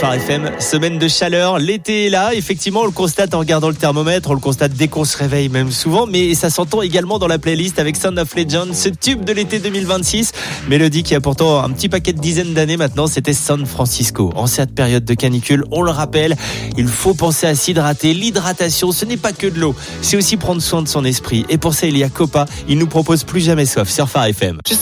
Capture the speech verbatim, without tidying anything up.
Phare F M, semaine de chaleur, l'été est là, effectivement on le constate en regardant le thermomètre, on le constate dès qu'on se réveille même souvent, mais ça s'entend également dans la playlist avec Sound of Legend, ce tube de l'été deux mille vingt-six, mélodie qui a pourtant un petit paquet de dizaines d'années maintenant, c'était San Francisco. En cette période de canicule, on le rappelle, il faut penser à s'hydrater, l'hydratation ce n'est pas que de l'eau, c'est aussi prendre soin de son esprit, et pour ça il y a Copa, il nous propose Plus jamais soif sur Phare F M.